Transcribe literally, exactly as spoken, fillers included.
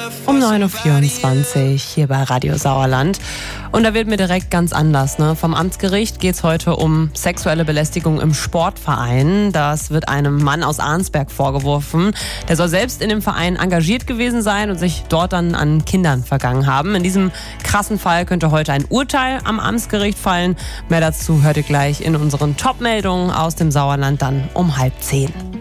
Um neun Uhr vierundzwanzig hier bei Radio Sauerland. Und da wird mir direkt ganz anders. Ne? Vom Amtsgericht geht es heute um sexuelle Belästigung im Sportverein. Das wird einem Mann aus Arnsberg vorgeworfen. Der soll selbst in dem Verein engagiert gewesen sein und sich dort dann an Kindern vergangen haben. In diesem krassen Fall könnte heute ein Urteil am Amtsgericht fallen. Mehr dazu hört ihr gleich in unseren Top-Meldungen aus dem Sauerland dann um halb zehn.